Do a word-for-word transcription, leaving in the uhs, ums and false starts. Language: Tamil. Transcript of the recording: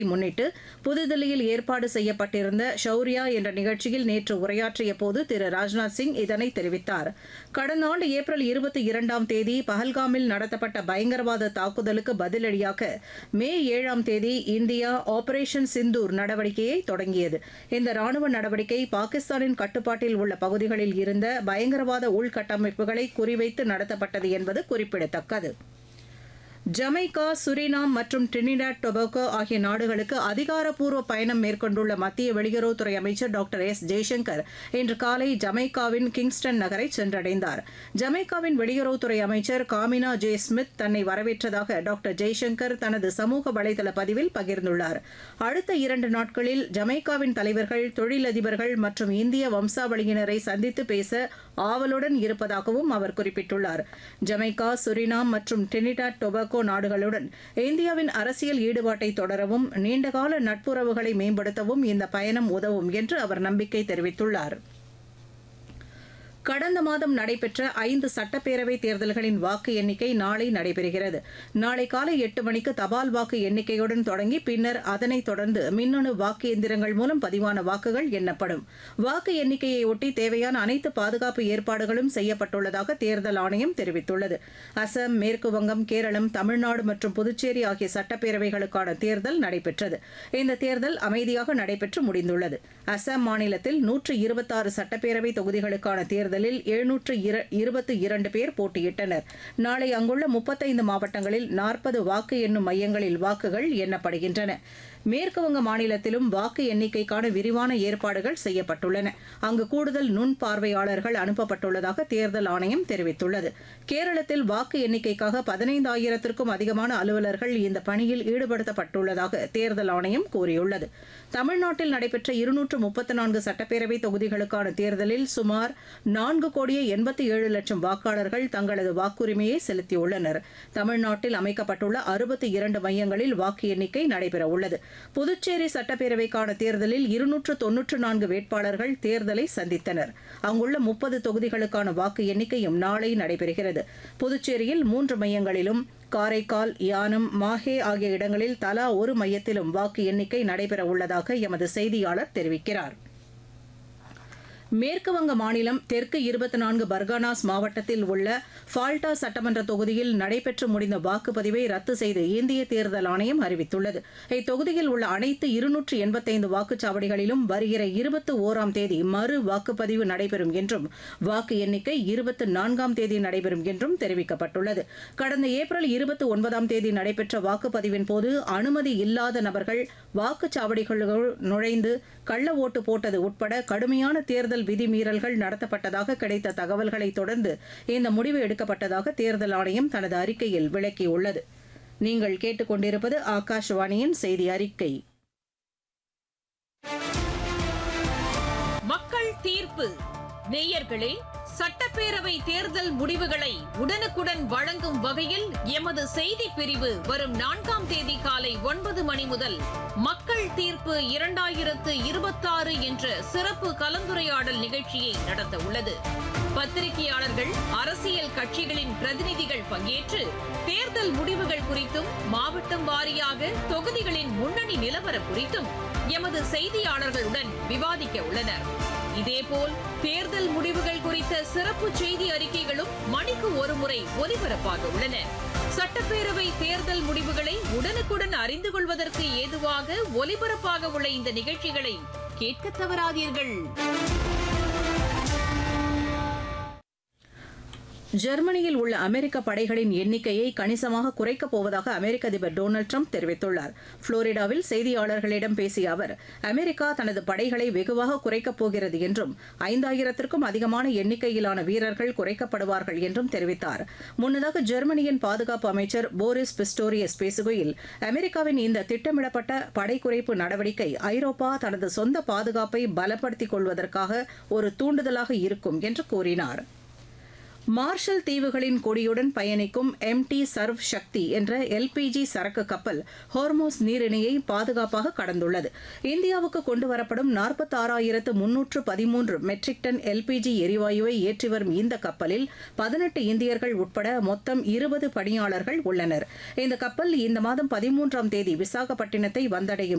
முன்னிட்டு புதுதில்லியில் ஏற்பாடு செய்யப்பட்டிருந்த ஷௌரியா என்ற நிகழ்ச்சியில் நேற்று உரையாற்றிய போது திரு ராஜ்நாத் சிங் இதனை தெரிவித்தார். கடந்த ஆண்டு ஏப்ரல் இருபத்தி இரண்டாம் தேதி பஹல்காமில் நடத்தப்பட்ட பயங்கரவாத தாக்குதலுக்கு பதிலடியாக மே ஏழாம் தேதி இந்தியா ஆபரேஷன் சிந்தூர் நடவடிக்கையை தொடங்கியது. இந்த ராணுவ நடவடிக்கை பாகிஸ்தானின் கட்டுப்பாட்டில் உள்ள பகுதிகளில் இருந்த பயங்கரவாத உள்கட்டமைப்புகளை குறிவைத்து நடத்தப்பட்டது என்பது குறிப்பிடத்தக்கது. ஜமைக்கா, சுரினாம் மற்றும் டிரினிடாட் டொபாகோ ஆகிய நாடுகளுக்கு அதிகாரப்பூர்வ பயணம் மேற்கொண்டுள்ள மத்திய வெளியுறவுத்துறை அமைச்சர் டாக்டர் எஸ் ஜெய்சங்கர் இன்று காலை ஜமைக்காவின் கிங்ஸ்டன் நகரை சென்றடைந்தார். ஜமைக்காவின் வெளியுறவுத்துறை அமைச்சர் காமினா ஜே ஸ்மித் தன்னை வரவேற்றதாக டாக்டர் ஜெய்சங்கர் தனது சமூக வலைதள பதிவில் பகிர்ந்துள்ளார். அடுத்த இரண்டு நாட்களில் ஜமைக்காவின் தலைவர்கள், தொழிலதிபர்கள் மற்றும் இந்திய வம்சாவளியினரை சந்தித்து பேச ஆவலுடன் இருப்பதாகவும் அவர் குறிப்பிட்டுள்ளார். ஜமைக்கா, சுரினாம் மற்றும் டிரினிடாட் டொபாகோ நாடுகளுடன் இந்தியாவின் அரசியல் ஈடுபாட்டை தொடரவும் நீண்டகால நட்புறவுகளை மேம்படுத்தவும் இந்த பயணம் உதவும் என்று அவர் நம்பிக்கை தெரிவித்துள்ளார். கடந்த மாதம் நடைபெற்ற ஐந்து சட்டப்பேரவைத் தேர்தல்களின் வாக்கு எண்ணிக்கை நாளை நடைபெறுகிறது. நாளை காலை எட்டு மணிக்கு தபால் வாக்கு எண்ணிக்கையுடன் தொடங்கி பின்னர் அதனைத் தொடர்ந்து மின்னணு வாக்கு எந்திரங்கள் மூலம் பதிவான வாக்குகள் எண்ணப்படும். வாக்கு எண்ணிக்கையையொட்டி தேவையான அனைத்து பாதுகாப்பு ஏற்பாடுகளும் செய்யப்பட்டுள்ளதாக தேர்தல் ஆணையம் தெரிவித்துள்ளது. அசாம், மேற்குவங்கம், கேரளம், தமிழ்நாடு மற்றும் புதுச்சேரி ஆகிய சட்டப்பேரவைகளுக்கான தேர்தல் நடைபெற்றது. இந்த தேர்தல் அமைதியாக நடைபெற்று முடிந்துள்ளது. அசாம் மாநிலத்தில் நூற்று இருபத்தாறு சட்டப்பேரவை தொகுதிகளுக்கான தேர்தல் தேர்தலில் எழுநூற்று இருபத்தி இரண்டு பேர் போட்டியிட்டனர். நாளை அங்குள்ள முப்பத்தைந்து மாவட்டங்களில் நாற்பது வாக்கு எண்ணும் மையங்களில் வாக்குகள் எண்ணப்படுகின்றன. மேற்குவங்க மாநிலத்திலும் வாக்கு எண்ணிக்கைக்கான விரிவான ஏற்பாடுகள் செய்யப்பட்டுள்ளன. அங்கு கூடுதல் நுண் பார்வையாளர்கள் அனுப்பப்பட்டுள்ளதாக தேர்தல் ஆணையம் தெரிவித்துள்ளது. கேரளத்தில் வாக்கு எண்ணிக்கைக்காக பதினைந்தாயிரத்திற்கும் அதிகமான அலுவலர்கள் இந்த பணியில் ஈடுபடுத்தப்பட்டுள்ளதாக தேர்தல் ஆணையம் கூறியுள்ளது. தமிழ்நாட்டில் நடைபெற்ற இருநூற்று முப்பத்தி நான்கு சட்டப்பேரவை தொகுதிகளுக்கான தேர்தலில் சுமார் நான்கு கோடியே எண்பத்தி ஏழு லட்சம் வாக்காளர்கள் தங்களது வாக்குரிமையை செலுத்தியுள்ளனர். தமிழ்நாட்டில் அமைக்கப்பட்டுள்ள அறுபத்தி இரண்டு மையங்களில் வாக்கு எண்ணிக்கை நடைபெறவுள்ளது. புதுச்சேரி சட்டப்பேரவைக்கான தேர்தலில் இருநூற்று தொன்னூற்று நான்கு வேட்பாளர்கள் தேர்தலை சந்தித்தனர். அங்குள்ள முப்பது தொகுதிகளுக்கான வாக்கு எண்ணிக்கையும் நாளை நடைபெறுகிறது. புதுச்சேரியில் மூன்று மையங்களிலும், காரைக்கால், யானம், மாஹே ஆகிய இடங்களில் தலா ஒரு மையத்திலும் வாக்கு எண்ணிக்கை நடைபெறவுள்ளதாக எமது செய்தியாளர் தெரிவிக்கிறார். மேற்குவங்க மாநிலம் தெற்கு இருபத்தி நான்கு பர்கானாஸ் மாவட்டத்தில் உள்ள ஃபால்டா சட்டமன்ற தொகுதியில் நடைபெற்று முடிந்த வாக்குப்பதிவை ரத்து செய்து இந்திய தேர்தல் ஆணையம் அறிவித்துள்ளது. இத்தொகுதியில் உள்ள அனைத்து இருநூற்று எண்பத்தைந்து வாக்குச்சாவடிகளிலும் வருகிற இருபத்தி ஓராம் தேதி மறு வாக்குப்பதிவு நடைபெறும் என்றும் வாக்கு எண்ணிக்கை இருபத்தி நான்காம் தேதி நடைபெறும் என்றும் தெரிவிக்கப்பட்டுள்ளது. கடந்த ஏப்ரல் இருபத்தி ஒன்பதாம் தேதி நடைபெற்ற வாக்குப்பதிவின் போது அனுமதி இல்லாத நபர்கள் வாக்குச்சாவடிகளுக்குள் நுழைந்து கள்ள ஓட்டு போட்டது உட்பட கடுமையான தேர்தல் விதிமீறல்கள் நடத்தப்பட்டதாக கிடைத்த தகவல்களை தொடர்ந்து இந்த முடிவு எடுக்கப்பட்டதாக தேர்தல் ஆணையம் தனது அறிக்கையில் விளக்கியுள்ளது. நீங்கள் கேட்டுக்கொண்டிருப்பது ஆகாஷவாணியின் செய்தி அறிக்கை. மக்கள் தீர்ப்பு. நேயர்களே, சட்டப்பேரவை தேர்தல் முடிவுகளை உடனுக்குடன் வழங்கும் வகையில் எமது செய்தி பிரிவு வரும் நான்காம் தேதி காலை ஒன்பது மணி முதல் மக்கள் தீர்ப்பு இரண்டாயிரத்து இருபத்தாறு என்ற சிறப்பு கலந்துரையாடல் நிகழ்ச்சியை நடத்த உள்ளது. பத்திரிகையாளர்கள், அரசியல் கட்சிகளின் பிரதிநிதிகள் பங்கேற்று தேர்தல் முடிவுகள் குறித்தும் மாவட்டம் வாரியாக தொகுதிகளின் முன்னணி நிலவரம் குறித்தும் எமது செய்தியாளர்களுடன் விவாதிக்க உள்ளனர். இதேபோல் தேர்தல் முடிவுகள் குறித்த சிறப்பு செய்தி அறிக்கைகளும் மணிக்கு ஒருமுறை ஒலிபரப்பாக உள்ளன. சட்டப்பேரவை தேர்தல் முடிவுகளை உடனுக்குடன் அறிந்து கொள்வதற்கு ஏதுவாக ஒலிபரப்பாக உள்ள இந்த நிகழ்ச்சிகளை கேட்க தவறாதீர்கள். ஜெர்மனியில் உள்ள அமெரிக்க படைகளின் எண்ணிக்கையை கணிசமாக குறைக்கப் போவதாக அமெரிக்க அதிபர் டொனால்டு ட்ரம்ப் தெரிவித்துள்ளார். புளோரிடாவில் செய்தியாளர்களிடம் பேசிய அவர், அமெரிக்கா தனது படைகளை வெகுவாக குறைக்கப் போகிறது என்றும் ஐந்தாயிரத்திற்கும் அதிகமான எண்ணிக்கையிலான வீரர்கள் குறைக்கப்படுவார்கள் என்றும் தெரிவித்தார். முன்னதாக ஜெர்மனியின் பாதுகாப்பு அமைச்சர் போரிஸ் பிஸ்டோரியஸ் பேசுகையில், அமெரிக்காவின் இந்த திட்டமிடப்பட்ட படை குறைப்பு நடவடிக்கை ஐரோப்பா தனது சொந்த பாதுகாப்பை பலப்படுத்திக் கொள்வதற்காக ஒரு தூண்டுதலாக இருக்கும் என்று கூறினார். மார்ஷல் தீவுகளின் கொடியுடன் பயணிக்கும் எம் டி சர்வ் சக்தி என்ற எல்பிஜி சரக்கு கப்பல் ஹோர்மோஸ் நீரிணையை பாதுகாப்பாக கடந்துள்ளது. இந்தியாவுக்கு கொண்டுவரப்படும் நாற்பத்தாறாயிரத்து முன்னூற்று பதிமூன்று மெட்ரிக் டன் எல்பிஜி எரிவாயுவை ஏற்றி வரும் இந்த கப்பலில் பதினெட்டு இந்தியர்கள் உட்பட மொத்தம் இருபது பணியாளர்கள் உள்ளனர். இந்த கப்பல் இந்த மாதம் பதிமூன்றாம் தேதி விசாகப்பட்டினத்தை வந்தடையும்